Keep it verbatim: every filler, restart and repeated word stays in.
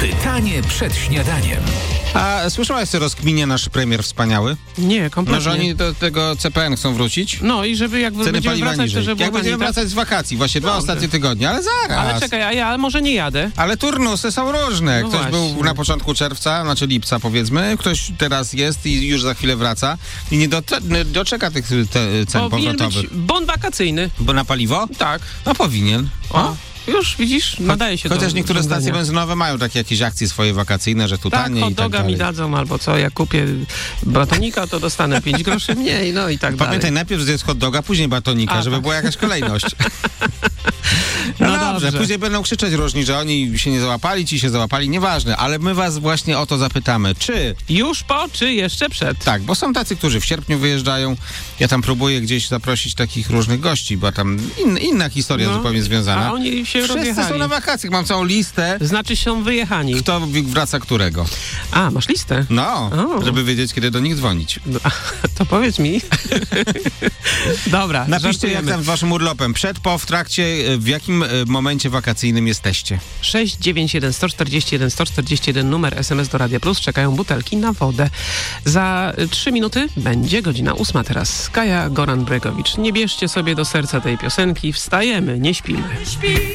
Pytanie przed śniadaniem. A słyszałaś, co rozkminie nasz premier wspaniały? Nie, kompletnie. No, że oni do tego C P N chcą wrócić? No i żeby jak Ceny będziemy paliwa wracać, niżej. to żeby Jak było będziemy taniej, tak? wracać z wakacji, właśnie dwa Dobrze. ostatnie tygodnie, ale zaraz. Ale czekaj, a ja może nie jadę. Ale turnusy są różne. No Ktoś właśnie. był na początku czerwca, znaczy lipca powiedzmy, ktoś teraz jest i już za chwilę wraca i nie, do, nie doczeka tych te, cen Powinien powrotowych. być bon wakacyjny. Bo na paliwo? Tak. No powinien. O, już widzisz, nadaje się Chociaż do niektóre urządzenia. stacje benzynowe mają takie jakieś akcje swoje wakacyjne, że tu Tak, taniej hot i tak doga dalej. mi dadzą, albo co, jak kupię batonika, to dostanę pięć groszy mniej, no i tak Pamiętaj, dalej. najpierw zjedz hot doga, później batonika, A, żeby tak. była jakaś kolejność. No, No dobrze, dobrze. później będą krzyczeć różni, że oni się nie załapali, ci się załapali, nieważne, ale my was właśnie o to zapytamy, czy... Już po, czy jeszcze przed? Tak, bo są tacy, którzy w sierpniu wyjeżdżają, ja tam próbuję gdzieś zaprosić takich różnych gości, bo tam in, inna historia No, zupełnie związana. A oni się Wszyscy rozjechali. są na wakacjach, mam całą listę, Znaczy są wyjechani. kto wraca którego. A, masz listę? No, O. żeby wiedzieć, kiedy do nich dzwonić. No, to powiedz mi. Dobra, Napiszcie, jak żartujemy. tam z waszym urlopem. Przed, po, w trakcie, w jakim e, momencie wakacyjnym jesteście. sześć dziewięć jeden sto czterdzieści jeden sto czterdzieści jeden numer S M S do Radia Plus. Czekają butelki na wodę. Za y, trzy minuty będzie godzina ósma teraz. Kaja Goran-Bregowicz. Nie bierzcie sobie do serca tej piosenki. Wstajemy, nie śpimy.